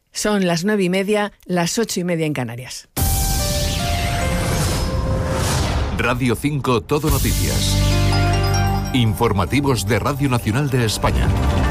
Son las 9:30, las 8:30 en Canarias. Radio 5 Todo Noticias. Informativos de Radio Nacional de España.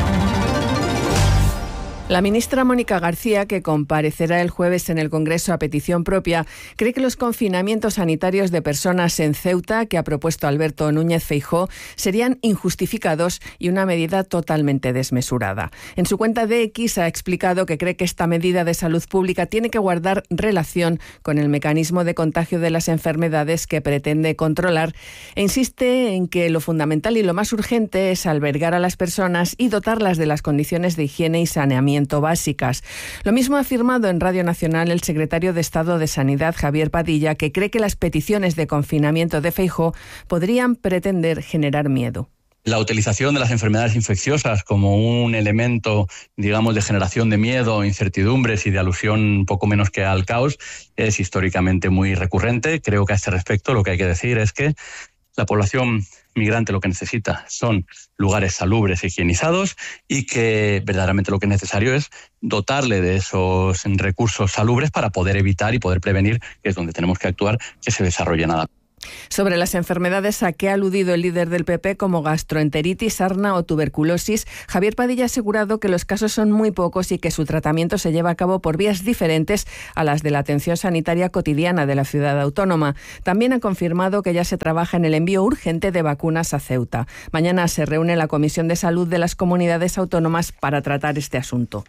La ministra Mónica García, que comparecerá el jueves en el Congreso a petición propia, cree que los confinamientos sanitarios de personas en Ceuta, que ha propuesto Alberto Núñez Feijóo, serían injustificados y una medida totalmente desmesurada. En su cuenta de X ha explicado que cree que esta medida de salud pública tiene que guardar relación con el mecanismo de contagio de las enfermedades que pretende controlar e insiste en que lo fundamental y lo más urgente es albergar a las personas y dotarlas de las condiciones de higiene y saneamiento básicas. Lo mismo ha afirmado en Radio Nacional el secretario de Estado de Sanidad, Javier Padilla, que cree que las peticiones de confinamiento de Feijóo podrían pretender generar miedo. La utilización de las enfermedades infecciosas como un elemento, digamos, de generación de miedo, incertidumbres y de alusión poco menos que al caos es históricamente muy recurrente. Creo que a este respecto lo que hay que decir es que la población migrante lo que necesita son lugares salubres e higienizados y que verdaderamente lo que es necesario es dotarle de esos recursos salubres para poder evitar y poder prevenir, que es donde tenemos que actuar, que se desarrolle nada. Sobre las enfermedades a que ha aludido el líder del PP como gastroenteritis, sarna o tuberculosis, Javier Padilla ha asegurado que los casos son muy pocos y que su tratamiento se lleva a cabo por vías diferentes a las de la atención sanitaria cotidiana de la ciudad autónoma. También ha confirmado que ya se trabaja en el envío urgente de vacunas a Ceuta. Mañana se reúne la Comisión de Salud de las comunidades autónomas para tratar este asunto.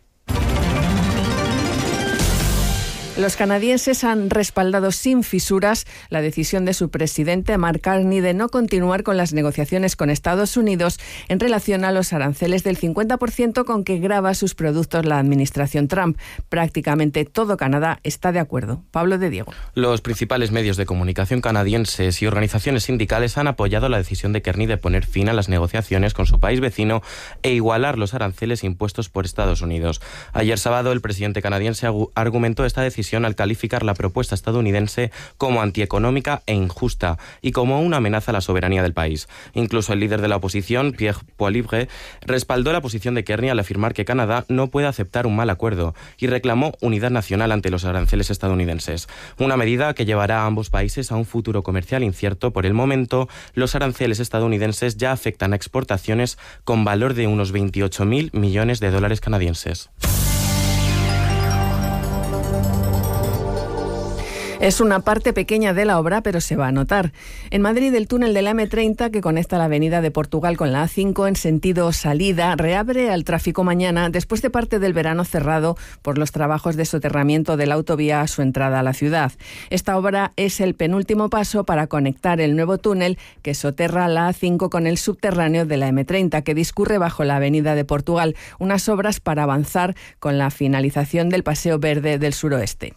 Los canadienses han respaldado sin fisuras la decisión de su presidente, Mark Carney, de no continuar con las negociaciones con Estados Unidos en relación a los aranceles del 50% con que grava sus productos la administración Trump. Prácticamente todo Canadá está de acuerdo. Pablo de Diego. Los principales medios de comunicación canadienses y organizaciones sindicales han apoyado la decisión de Carney de poner fin a las negociaciones con su país vecino e igualar los aranceles impuestos por Estados Unidos. Ayer sábado, el presidente canadiense argumentó esta decisión al calificar la propuesta estadounidense como antieconómica e injusta y como una amenaza a la soberanía del país. Incluso el líder de la oposición, Pierre Poilievre, respaldó la posición de Carney al afirmar que Canadá no puede aceptar un mal acuerdo y reclamó unidad nacional ante los aranceles estadounidenses. Una medida que llevará a ambos países a un futuro comercial incierto. Por el momento, los aranceles estadounidenses ya afectan a exportaciones con valor de unos 28.000 millones de dólares canadienses. Es una parte pequeña de la obra, pero se va a notar. En Madrid, el túnel de la M30, que conecta la avenida de Portugal con la A5 en sentido salida, reabre al tráfico mañana después de parte del verano cerrado por los trabajos de soterramiento de la autovía a su entrada a la ciudad. Esta obra es el penúltimo paso para conectar el nuevo túnel que soterra la A5 con el subterráneo de la M30, que discurre bajo la avenida de Portugal. Unas obras para avanzar con la finalización del Paseo Verde del Suroeste.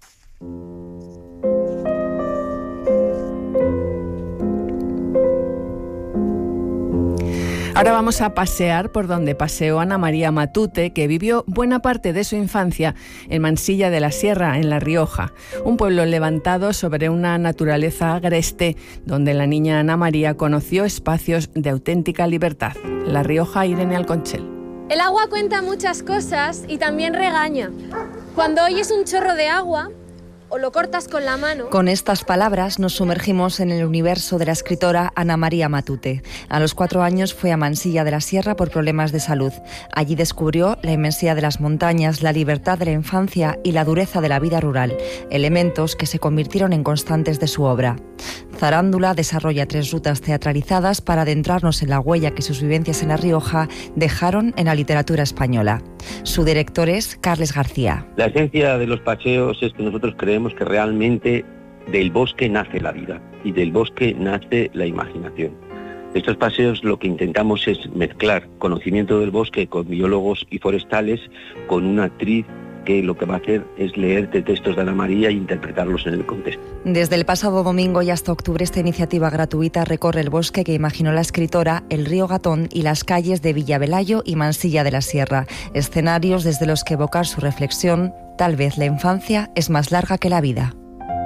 Ahora vamos a pasear por donde paseó Ana María Matute, que vivió buena parte de su infancia en Mansilla de la Sierra, en La Rioja, un pueblo levantado sobre una naturaleza agreste, donde la niña Ana María conoció espacios de auténtica libertad. La Rioja, Irene Alconchel. El agua cuenta muchas cosas y también regaña. Cuando oyes un chorro de agua, o lo cortas con la mano. Con estas palabras nos sumergimos en el universo de la escritora Ana María Matute. A los 4 años fue a Mansilla de la Sierra por problemas de salud. Allí descubrió la inmensidad de las montañas, la libertad de la infancia y la dureza de la vida rural, elementos que se convirtieron en constantes de su obra. Zarándula desarrolla 3 rutas teatralizadas para adentrarnos en la huella que sus vivencias en La Rioja dejaron en la literatura española. Su director es Carles García. La esencia de los paseos es que nosotros creemos que realmente del bosque nace la vida y del bosque nace la imaginación. Estos paseos lo que intentamos es mezclar conocimiento del bosque con biólogos y forestales, con una actriz que lo que va a hacer es leerte textos de Ana María e interpretarlos en el contexto. Desde el pasado domingo y hasta octubre, esta iniciativa gratuita recorre el bosque que imaginó la escritora, el río Gatón y las calles de Villavelayo y Mansilla de la Sierra, escenarios desde los que evocar su reflexión: tal vez la infancia es más larga que la vida.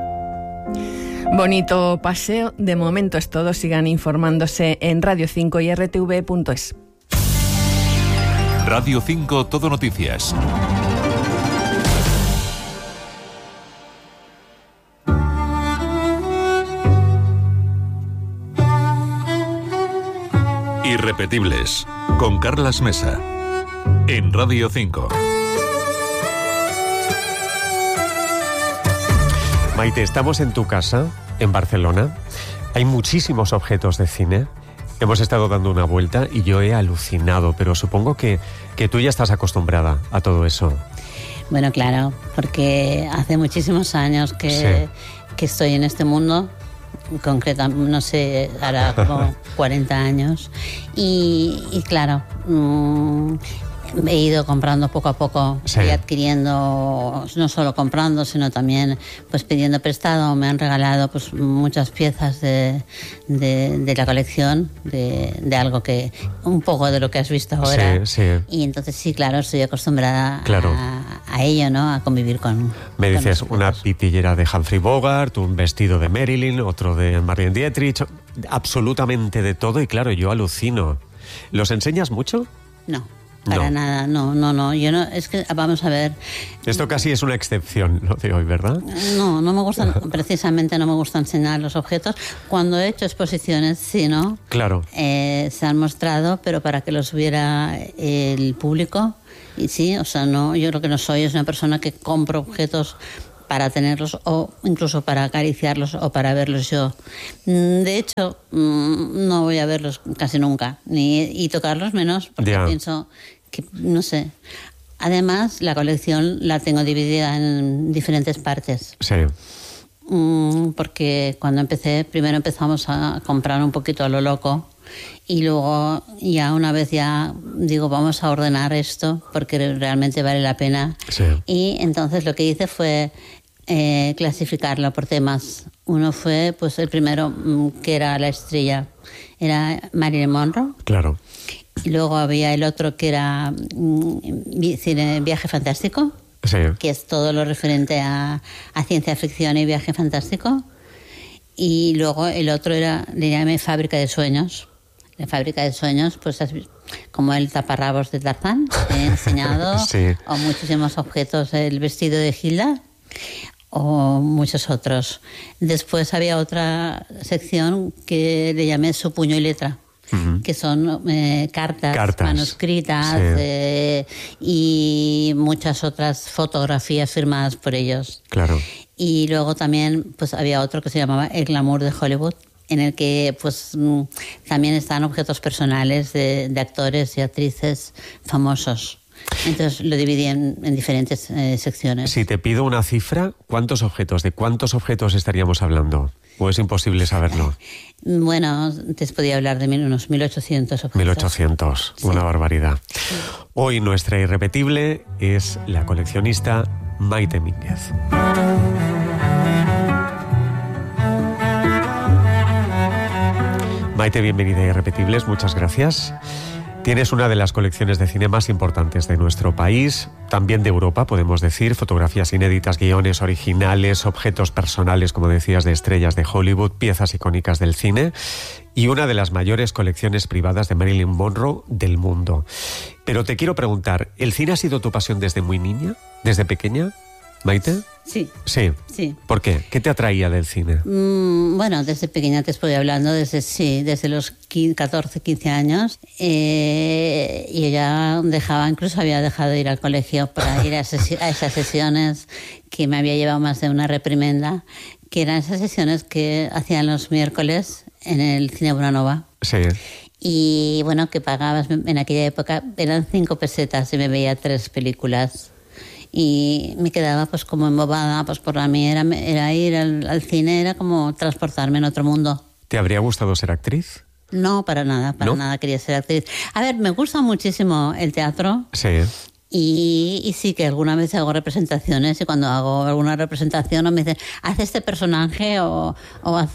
Bonito paseo. De momento es todo. Sigan informándose en Radio 5 y rtv.es. Radio 5 Todo Noticias. Irrepetibles, con Carlas Mesa, en Radio 5. Maite, estamos en tu casa, en Barcelona. Hay muchísimos objetos de cine. Hemos estado dando una vuelta y yo he alucinado, pero supongo que tú ya estás acostumbrada a todo eso. Bueno, claro, porque hace muchísimos años que estoy en este mundo, concretamente, no sé, hará como 40 años, y claro, he ido comprando poco a poco y adquiriendo, no solo comprando, sino también pues pidiendo prestado. Me han regalado pues muchas piezas de la colección, de algo que, un poco de lo que has visto ahora. Y entonces sí, claro, estoy acostumbrada a ello, ¿no? A convivir con... Me dices una pitillera de Humphrey Bogart, un vestido de Marilyn, otro de Marlene Dietrich, absolutamente de todo, y claro, yo alucino. ¿Los enseñas mucho? No. Para nada, no. Yo no, es que, vamos a ver. Esto casi es una excepción, lo de hoy, ¿verdad? No me gustan, precisamente no me gusta enseñar los objetos. Cuando he hecho exposiciones, sí, ¿no? Claro. Se han mostrado, pero para que los viera el público. Y sí, o sea, no, yo lo que no soy es una persona que compra objetos para tenerlos o incluso para acariciarlos o para verlos yo. De hecho, no voy a verlos casi nunca, y tocarlos menos, porque pienso que, no sé. Además, la colección la tengo dividida en diferentes partes. Sí. Porque cuando primero empezamos a comprar un poquito a lo loco, y luego ya una vez digo, vamos a ordenar esto porque realmente vale la pena. Sí. Y entonces lo que hice fue clasificarlo por temas. Uno fue, pues el primero, que era la estrella, era Marilyn Monroe. Claro. Y luego había el otro que era viaje fantástico, que es todo lo referente a ciencia ficción y viaje fantástico. Y luego el otro le llamé Fábrica de Sueños. La Fábrica de Sueños, pues como el taparrabos de Tarzán, he enseñado, o muchísimos objetos, el vestido de Hilda, o muchos otros. Después había otra sección que le llamé Su puño y letra, que son cartas manuscritas, y muchas otras fotografías firmadas por ellos. Claro. Y luego también pues había otro que se llamaba El glamour de Hollywood, en el que pues también están objetos personales de actores y actrices famosos. Entonces lo dividí en diferentes secciones. Si te pido una cifra, ¿de cuántos objetos estaríamos hablando? ¿O es imposible saberlo? Bueno, te podía hablar de unos 1.800 objetos. 1.800, una barbaridad. Sí. Hoy nuestra irrepetible es la coleccionista Maite Mínguez. Maite, bienvenida a Irrepetibles, muchas gracias. Tienes una de las colecciones de cine más importantes de nuestro país, también de Europa, podemos decir, fotografías inéditas, guiones originales, objetos personales, como decías, de estrellas de Hollywood, piezas icónicas del cine, y una de las mayores colecciones privadas de Marilyn Monroe del mundo. Pero te quiero preguntar, ¿el cine ha sido tu pasión desde muy niña, desde pequeña, Maite? Sí. ¿Por qué? ¿Qué te atraía del cine? Bueno, desde pequeña te estoy hablando, desde los 14, 15 años. Y ella incluso había dejado de ir al colegio para ir a esas sesiones que me había llevado más de una reprimenda, que eran esas sesiones que hacían los miércoles en el Cine Bonanova. Sí. Y bueno, que pagabas, en aquella época eran 5 pesetas y me veía 3 películas. Y me quedaba pues como embobada, pues para mí era ir al cine, era como transportarme en otro mundo. ¿Te habría gustado ser actriz? No, para nada quería ser actriz. A ver, me gusta muchísimo el teatro. Sí. Y sí que alguna vez hago representaciones, y cuando hago alguna representación me dicen, haz este personaje o haz...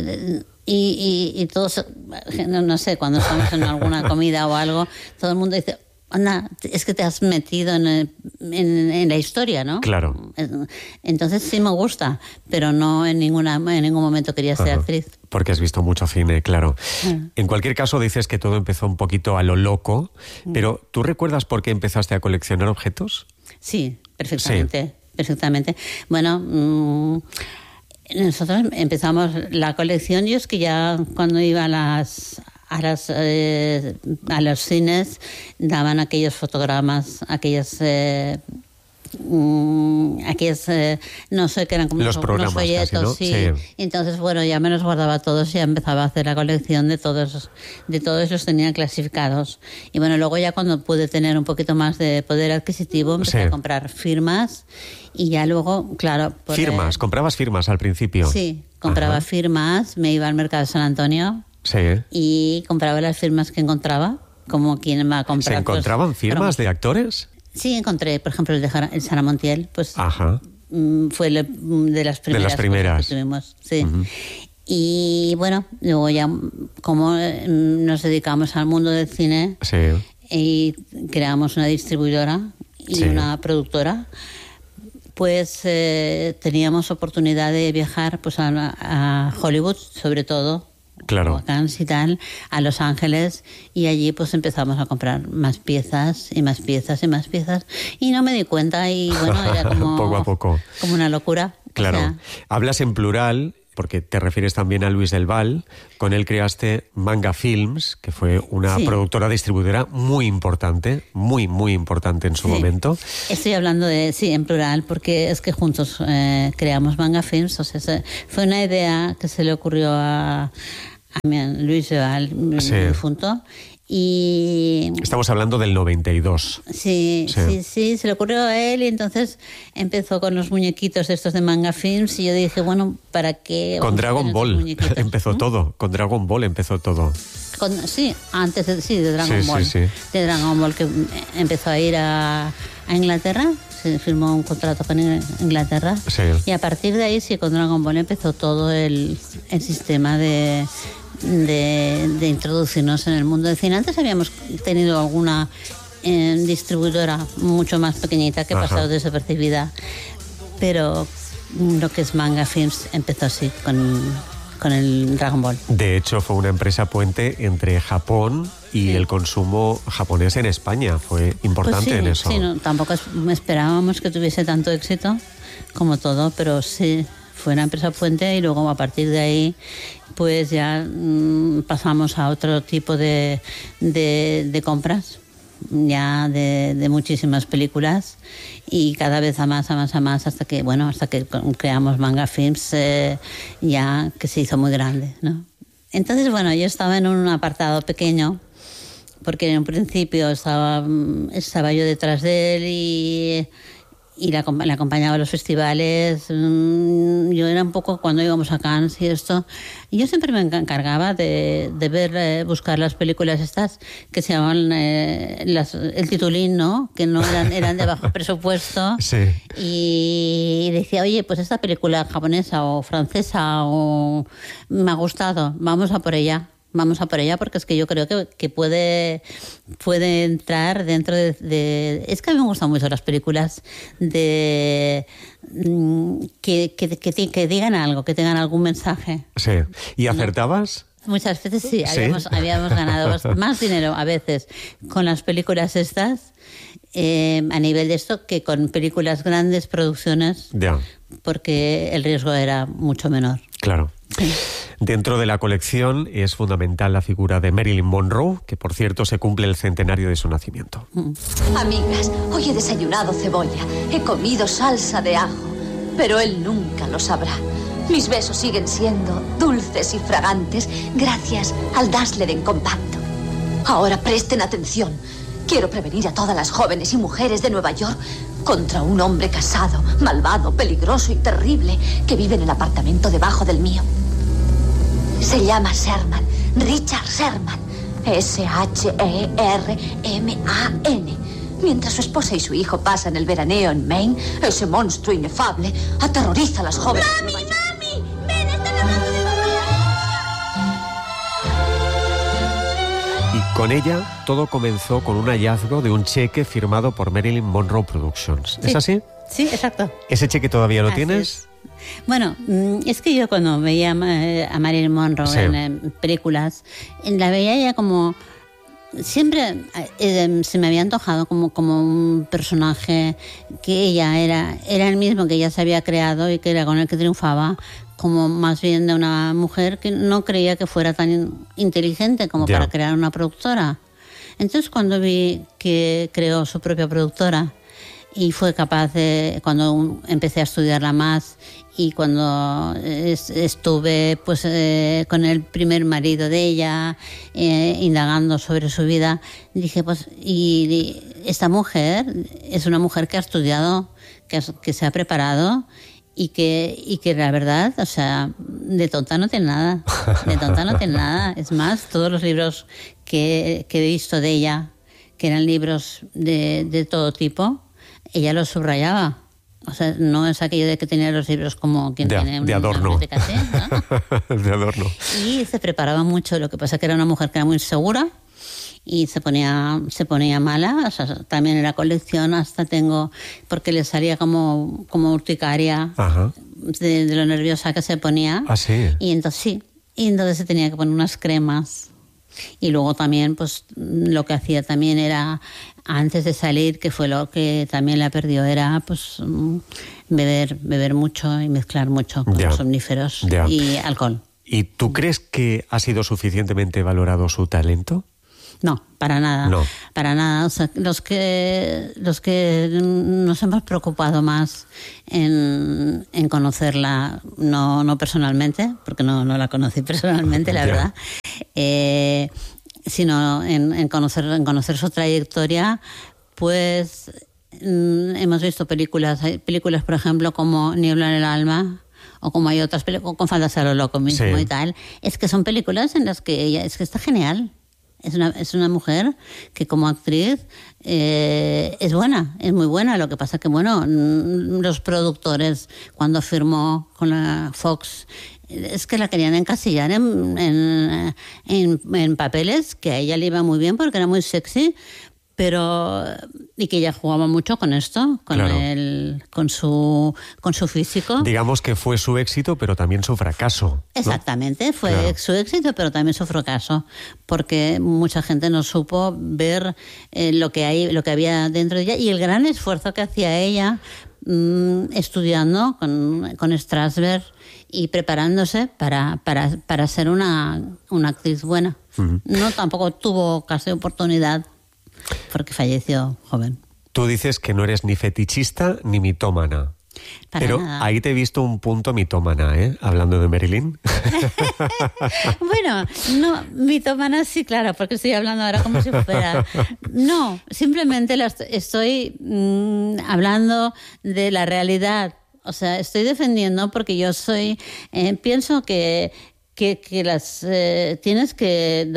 Y todos, no sé, cuando estamos en alguna comida o algo, todo el mundo dice... Anda, es que te has metido en la historia, ¿no? Claro. Entonces sí me gusta, pero no en ningún momento quería ser actriz. Porque has visto mucho cine, claro. En cualquier caso, dices que todo empezó un poquito a lo loco, pero ¿tú recuerdas por qué empezaste a coleccionar objetos? Sí, perfectamente. Bueno, nosotros empezamos la colección, yo es que ya cuando iba a a los cines daban aquellos fotogramas, aquellas no sé, que eran como los programas, unos folletos, casi, ¿no? sí. Entonces, bueno, ya me los guardaba todos y ya empezaba a hacer la colección de todos los tenía clasificados. Y bueno, luego ya cuando pude tener un poquito más de poder adquisitivo, empecé a comprar firmas y ya luego, claro... ¿Firmas? ¿Comprabas firmas al principio? Sí, compraba firmas, me iba al mercado de San Antonio y compraba las firmas que encontraba, como quien va a comprar... ¿Se encontraban firmas de actores? Sí, encontré, por ejemplo, el Sara Montiel, pues fue de las primeras. Que tuvimos, sí. Uh-huh. Y bueno, luego ya, como nos dedicamos al mundo del cine, y creamos una distribuidora y una productora, pues teníamos oportunidad de viajar pues a Hollywood, sobre todo. Claro. A Cannes y tal, a Los Ángeles, y allí pues empezamos a comprar más piezas y más piezas y más piezas y no me di cuenta y bueno, era como poco a poco, como una locura. Claro. O sea, hablas en plural porque te refieres también a Luis del Val. Con él creaste Manga Films, que fue una productora distribuidora muy importante en su momento. Estoy hablando en plural, porque es que juntos creamos Manga Films. O sea, fue una idea que se le ocurrió a Luis del Val, mi difunto. Y estamos hablando del 92. Sí, se le ocurrió a él y entonces empezó con los muñequitos estos de Manga Films y yo dije, bueno, ¿para qué? Con Dragon Ball empezó todo, con Dragon Ball empezó todo. Antes de Dragon Ball. Sí. De Dragon Ball, que empezó a ir a Inglaterra, se firmó un contrato con Inglaterra y a partir de ahí con Dragon Ball empezó todo el sistema de introducirnos en el mundo del cine. Antes habíamos tenido alguna distribuidora mucho más pequeñita que ha pasado desapercibida, pero lo que es Manga Films empezó así con el Dragon Ball. De hecho, fue una empresa puente entre Japón y el consumo japonés en España. Fue importante en eso. Sí, tampoco esperábamos que tuviese tanto éxito como todo, pero sí, fue una empresa puente y luego a partir de ahí pues ya pasamos a otro tipo de compras, ya de muchísimas películas y cada vez a más hasta que creamos Manga Films, ya que se hizo muy grande, ¿no? Entonces, bueno, yo estaba en un apartado pequeño porque en un principio estaba yo detrás de él y le acompañaba a los festivales. Yo era un poco cuando íbamos a Cannes y esto. Y yo siempre me encargaba de ver, buscar las películas estas que se llamaban el titulín, ¿no? Que no eran de bajo presupuesto. Sí. Y decía, oye, pues esta película japonesa o francesa me ha gustado, vamos a por ella porque es que yo creo que puede entrar dentro de... Es que a mí me gustan mucho las películas que digan algo, que tengan algún mensaje. Sí. ¿Y acertabas? Muchas veces sí. Habíamos ganado más dinero a veces con las películas estas, a nivel de esto, que con películas grandes, producciones, porque el riesgo era mucho menor. Claro. Sí. Dentro de la colección es fundamental la figura de Marilyn Monroe, que por cierto se cumple el centenario de su nacimiento. Amigas, hoy he desayunado cebolla, he comido salsa de ajo, pero él nunca lo sabrá. Mis besos siguen siendo dulces y fragantes gracias al Dasleden compacto. Ahora presten atención. Quiero prevenir a todas las jóvenes y mujeres de Nueva York contra un hombre casado, malvado, peligroso y terrible que vive en el apartamento debajo del mío. Se llama Sherman, Richard Sherman, S-H-E-R-M-A-N. Mientras su esposa y su hijo pasan el veraneo en Maine, ese monstruo inefable aterroriza a las jóvenes. ¡Mami, mami! ¡Ven, están hablando de Y con ella todo comenzó con un hallazgo de un cheque firmado por Marilyn Monroe Productions. ¿Es así? Sí, exacto. ¿Ese cheque todavía lo tienes? Bueno, es que yo cuando veía a Marilyn Monroe en películas, la veía ya como... Siempre se me había antojado como un personaje que ella era el mismo que ella se había creado y que era con el que triunfaba, como más bien de una mujer que no creía que fuera tan inteligente como para crear una productora. Entonces cuando vi que creó su propia productora y fue capaz de, cuando empecé a estudiarla más y cuando estuve pues con el primer marido de ella, indagando sobre su vida, dije, pues, y esta mujer es una mujer que ha estudiado, que se ha preparado y que la verdad, o sea, de tonta no tiene nada, de tonta no tiene nada. Es más, todos los libros que he visto de ella, que eran libros de todo tipo, ella los subrayaba. O sea, no es aquello de que tenía los libros como quien tiene de adorno. Una caché, ¿no? De adorno. Y se preparaba mucho. Lo que pasa que era una mujer que era muy segura y se ponía mala. O sea, también en la colección hasta tengo, porque le salía como urticaria de lo nerviosa que se ponía. Ah, sí. Y entonces sí. Y entonces se tenía que poner unas cremas. Y luego también, pues, lo que hacía también era, antes de salir, que fue lo que también la perdió, era, pues, beber mucho y mezclar mucho con somníferos y alcohol. ¿Y tú crees que ha sido suficientemente valorado su talento? No, para nada. No. Para nada. O sea, los que nos hemos preocupado más en conocerla, no personalmente, porque no la conocí personalmente, la verdad, sino en conocer su trayectoria, pues hemos visto películas, por ejemplo, como Niebla en el alma, o como hay otras películas, con Fantasía a lo loco mismo y tal. Es que son películas en las que ella, es que está genial. Es una mujer que como actriz es buena, es muy buena. Lo que pasa que, bueno, los productores, cuando firmó con la Fox, es que la querían encasillar en papeles que a ella le iba muy bien porque era muy sexy, pero y que ella jugaba mucho con esto, con su físico. Digamos que fue su éxito, pero también su fracaso, ¿no? Exactamente, fue su éxito, pero también su fracaso, porque mucha gente no supo ver lo que había dentro de ella y el gran esfuerzo que hacía ella estudiando con Strasberg y preparándose para ser una actriz buena. Uh-huh. No, tampoco tuvo casi oportunidad porque falleció joven. Tú dices que no eres ni fetichista ni mitómana. Pero nada. Ahí te he visto un punto mitómana, hablando de Marilyn. Bueno, no, mitómana sí, claro, porque estoy hablando ahora como si fuera. No, simplemente estoy hablando de la realidad. O sea, estoy defendiendo porque yo pienso que tienes que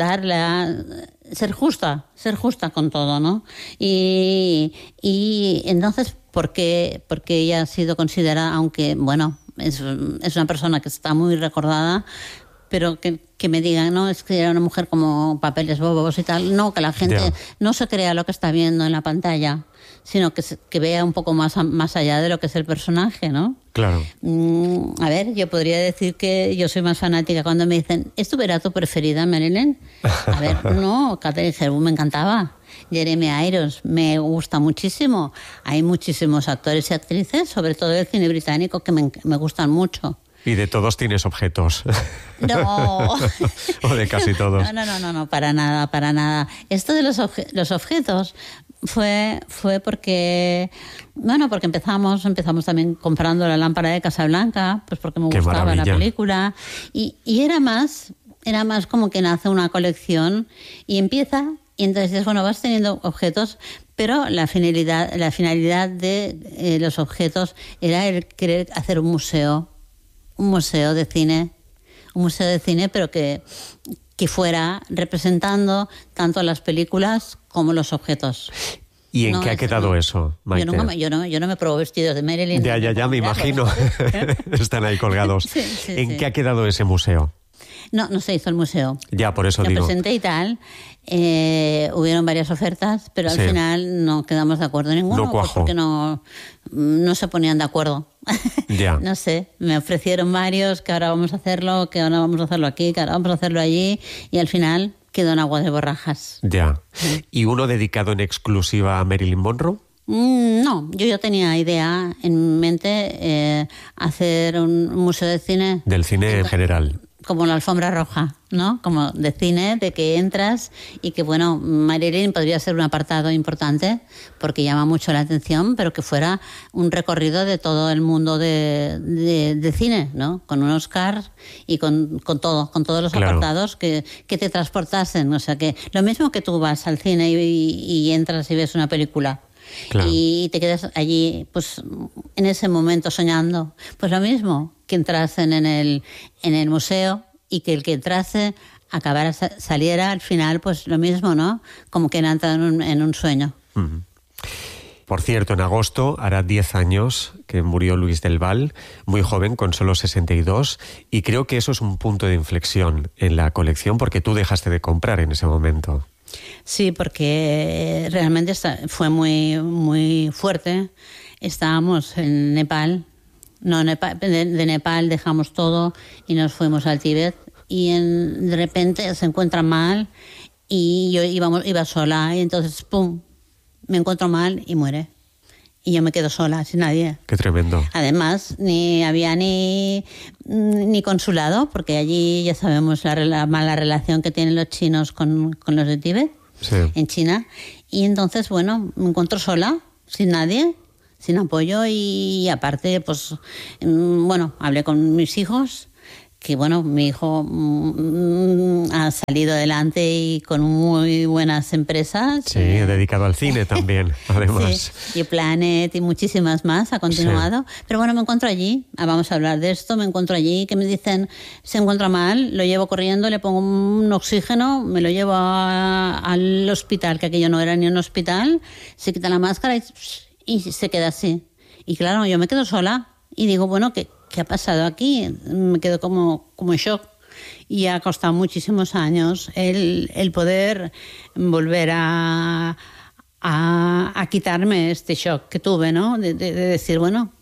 ser justa con todo, ¿no? Y entonces, porque ella ha sido considerada, aunque, bueno, es una persona que está muy recordada, pero que me digan, no, es que era una mujer como papeles bobos y tal. No, que la gente no se crea lo que está viendo en la pantalla, sino que vea un poco más allá de lo que es el personaje, ¿no? Claro. A ver, yo podría decir que yo soy más fanática cuando me dicen, ¿es tu tu preferida, Marilyn? A ver, no, Katharine Hepburn me encantaba. Jeremy Irons me gusta muchísimo. Hay muchísimos actores y actrices, sobre todo del cine británico, que me gustan mucho. Y de todos tienes objetos. No. O de casi todos. No, para nada. Esto de los objetos fue porque, bueno, porque empezamos también comprando la lámpara de Casablanca, pues porque me gustaba la película. Y era más como que nace una colección y empieza. Y entonces, bueno, vas teniendo objetos, pero la finalidad de los objetos era el querer hacer un museo de cine, pero que fuera representando tanto las películas como los objetos. ¿Y en qué ha quedado eso, Maite? Yo no me pruebo vestidos de Marilyn. Ya, me imagino. Están ahí colgados. Sí, ¿En qué ha quedado ese museo? No se hizo el museo. Ya, por eso digo. Lo presenté y tal. Hubieron varias ofertas, pero al final no quedamos de acuerdo en ninguno. No cuajó. Porque no se ponían de acuerdo. Ya. No sé, me ofrecieron varios, que ahora vamos a hacerlo, que ahora vamos a hacerlo aquí, que ahora vamos a hacerlo allí, y al final quedó en agua de borrajas. Ya. ¿Y uno dedicado en exclusiva a Marilyn Monroe? No, yo ya tenía idea en mente hacer un museo de cine. Del cine en general. Como la alfombra roja, ¿no? Como de cine, de que entras y que, bueno, Marilyn podría ser un apartado importante porque llama mucho la atención, pero que fuera un recorrido de todo el mundo de cine, ¿no? Con un Oscar y con todos los apartados que te transportasen. O sea, que lo mismo que tú vas al cine y entras y ves una película. Claro. Y te quedas allí, pues, en ese momento soñando. Pues lo mismo que entrasen en el museo y que el que entrase acabara, saliera al final, pues lo mismo, ¿no? Como que entra en un sueño. Uh-huh. Por cierto, en agosto hará 10 años que murió Luis del Val, muy joven, con solo 62, y creo que eso es un punto de inflexión en la colección porque tú dejaste de comprar en ese momento. Sí, porque realmente fue muy, muy fuerte. Estábamos en Nepal. De Nepal dejamos todo y nos fuimos al Tíbet. Y de repente se encuentra mal y yo iba sola y entonces, ¡pum!, me encuentro mal y muere. Y yo me quedo sola, sin nadie. ¡Qué tremendo! Además, ni había ni consulado, porque allí ya sabemos la mala relación que tienen los chinos con los de Tíbet, sí, en China. Y entonces, bueno, me encuentro sola, sin nadie, sin apoyo y aparte, pues, bueno, hablé con mis hijos, que bueno, mi hijo ha salido adelante y con muy buenas empresas. Sí, dedicado al cine también, además. Sí, y Planet y muchísimas más ha continuado. Sí. Pero bueno, me encuentro allí, vamos a hablar de esto, me encuentro allí, que me dicen, se encuentra mal, lo llevo corriendo, le pongo un oxígeno, me lo llevo al hospital, que aquello no era ni un hospital, se quita la máscara y se queda así. Y claro, yo me quedo sola y digo, bueno, ¿qué ha pasado aquí? Me quedo como en shock. Y ha costado muchísimos años el poder volver a quitarme este shock que tuve, ¿no? De decir, bueno,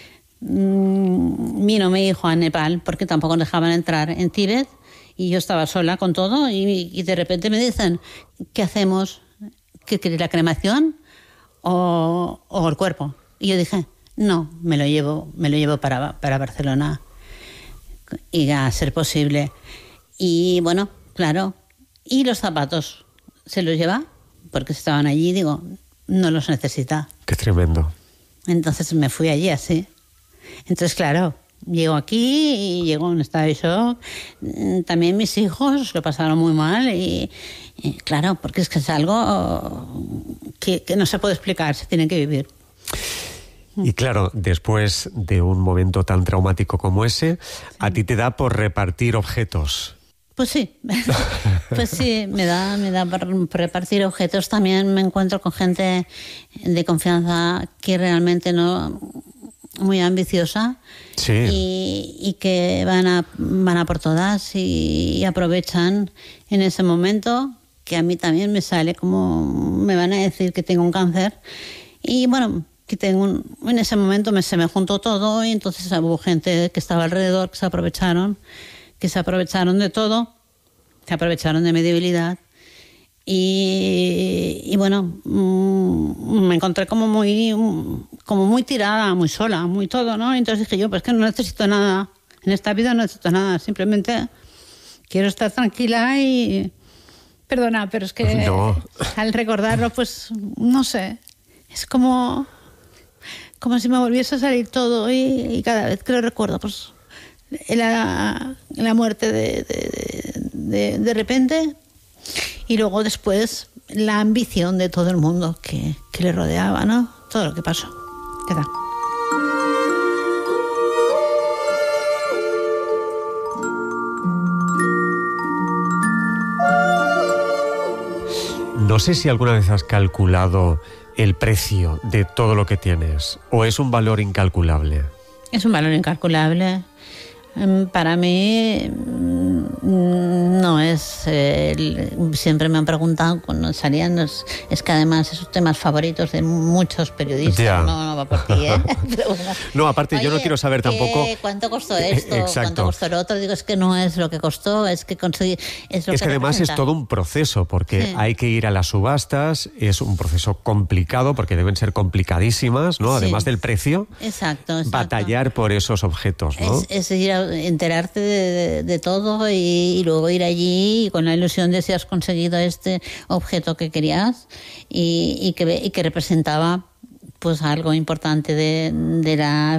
vino mi hijo a Nepal porque tampoco dejaban entrar en Tíbet y yo estaba sola con todo y de repente me dicen, ¿qué hacemos? ¿Qué queréis, la cremación o el cuerpo? Y yo dije, no, me lo llevo para Barcelona y a ser posible. Y bueno, claro, y los zapatos se los lleva porque estaban allí, digo, no los necesita. Qué tremendo. Entonces me fui allí así. Entonces, claro, llego aquí y llego en un estado de shock. También mis hijos lo pasaron muy mal y claro, porque es que es algo que no se puede explicar, se tiene que vivir. Y claro, después de un momento tan traumático como ese, a ti te da por repartir objetos. Pues sí, me da por repartir objetos. También me encuentro con gente de confianza que realmente no muy ambiciosa, sí, y que van a por todas y aprovechan en ese momento que a mí también me sale como me van a decir que tengo un cáncer y bueno, que en ese momento se me juntó todo y entonces hubo gente que estaba alrededor que se aprovecharon de todo, se aprovecharon de mi debilidad y bueno, me encontré como muy tirada, muy sola, muy todo, ¿no? Entonces dije yo, pues que no necesito nada, en esta vida no necesito nada, simplemente quiero estar tranquila y... Perdona, pero es que no. Al recordarlo, pues, no sé, es como si me volviese a salir todo y cada vez que lo recuerdo, pues la muerte de repente y luego después la ambición de todo el mundo que le rodeaba, ¿no? Todo lo que pasó. ¿Qué tal? No sé si alguna vez has calculado el precio de todo lo que tienes, ¿o es un valor incalculable? Es un valor incalculable. Para mí no es... siempre me han preguntado cuando salían, es que además esos temas favoritos de muchos periodistas, no va por ti, Pero bueno, no, aparte, oye, yo no quiero saber tampoco... ¿Cuánto costó esto? Exacto. ¿Cuánto costó lo otro? Digo, es que no es lo que costó, es que conseguí... Es que además representa. es todo un proceso, porque hay que ir a las subastas, es un proceso complicado, porque deben ser complicadísimas, ¿no? Además del precio. Exacto. Batallar por esos objetos, ¿no? Es ir a enterarte de todo y luego ir allí con la ilusión de si has conseguido este objeto que querías y que representaba pues algo importante de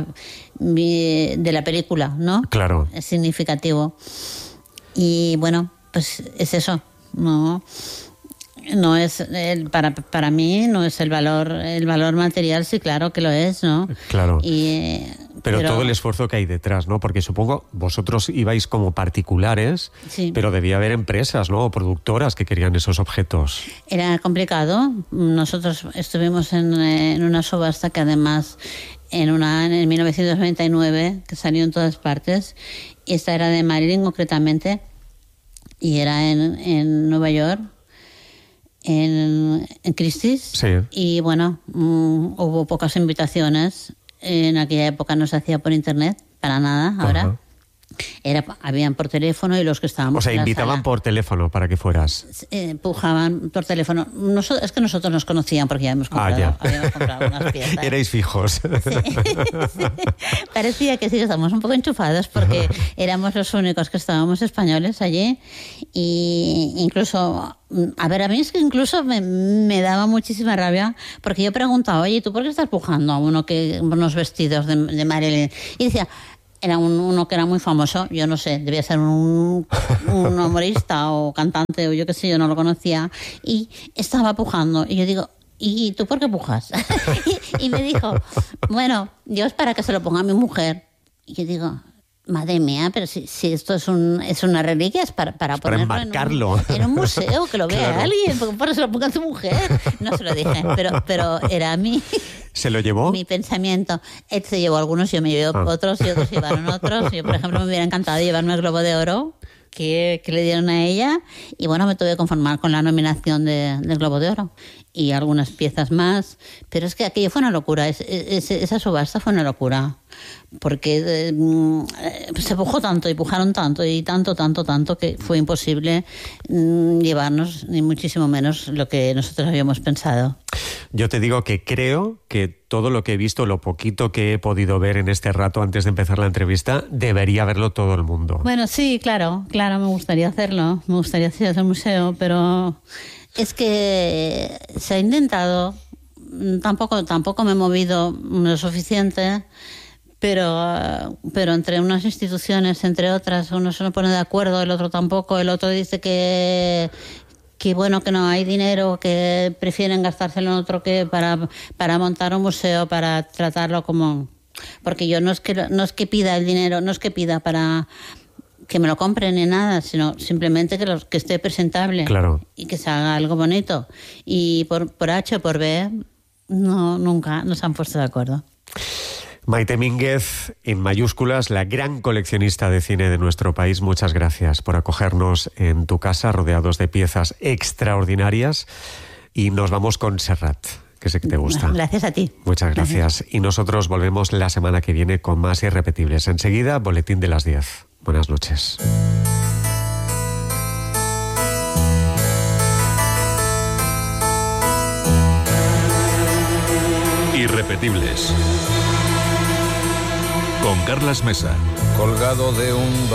la película, ¿no? Claro. Es significativo. Y bueno, pues es eso, no es para mí no es el valor material, sí, claro que lo es, ¿no? Claro. Pero todo el esfuerzo que hay detrás, ¿no? Porque supongo vosotros ibais como particulares, sí, pero debía haber empresas, ¿no? O productoras que querían esos objetos. Era complicado. Nosotros estuvimos en una subasta que además en 1999, que salió en todas partes, y esta era de Marilyn concretamente, y era en Nueva York, en Christie's. Sí. Y bueno, hubo pocas invitaciones. En aquella época no se hacía por internet, para nada. Ahora habían por teléfono y los que estábamos. O sea, invitaban por teléfono para que fueras. Pujaban por teléfono. Es que nosotros nos conocían porque ya habíamos comprado unas piezas. Erais fijos. Sí. Parecía que sí, que estábamos un poco enchufados porque éramos los únicos que estábamos españoles allí. Y incluso, a mí es que incluso me daba muchísima rabia porque yo preguntaba, oye, ¿tú por qué estás pujando a unos vestidos de Marilyn? Y decía, era uno que era muy famoso, yo no sé, debía ser un humorista o cantante o yo qué sé, yo no lo conocía, y estaba pujando. Y yo digo, ¿y tú por qué pujas? y me dijo, bueno, yo es para que se lo ponga a mi mujer. Y yo digo, madre mía, pero si esto es una reliquia, es para ponerlo enmarcarlo en un museo, que lo vea claro. alguien, porque por eso lo ponga a tu mujer. No se lo dije, pero era mi... ¿Se lo llevó? Mi pensamiento. Él se llevó algunos, yo me llevé otros y otros llevaron otros. Yo, por ejemplo, me hubiera encantado llevarme el Globo de Oro que le dieron a ella y bueno, me tuve que conformar con la nominación del Globo de Oro y algunas piezas más, pero es que aquello fue una locura, esa subasta fue una locura, porque se pujó tanto y pujaron tanto y tanto que fue imposible llevarnos ni muchísimo menos lo que nosotros habíamos pensado. Yo te digo que creo que todo lo que he visto, lo poquito que he podido ver en este rato antes de empezar la entrevista, debería verlo todo el mundo. Bueno, sí, claro, me gustaría hacerlo, me gustaría hacer el museo, pero es que se ha intentado, tampoco me he movido lo suficiente, pero entre unas instituciones, entre otras, uno se no pone de acuerdo, el otro tampoco, el otro dice que bueno, que no hay dinero, que prefieren gastárselo en otro que para montar un museo, para tratarlo como... Porque yo no es que pida el dinero, no es que pida para que me lo compren ni nada, sino simplemente que esté presentable. Claro. Y que se haga algo bonito. Y por H o por B, nunca nos han puesto de acuerdo. Maite Mínguez, en mayúsculas, la gran coleccionista de cine de nuestro país, muchas gracias por acogernos en tu casa, rodeados de piezas extraordinarias. Y nos vamos con Serrat, que sé que te gusta. Gracias a ti. Muchas gracias. Y nosotros volvemos la semana que viene con más Irrepetibles. Enseguida, boletín de las 10. Buenas noches. Irrepetibles. Con Carlas Mesa. Colgado de un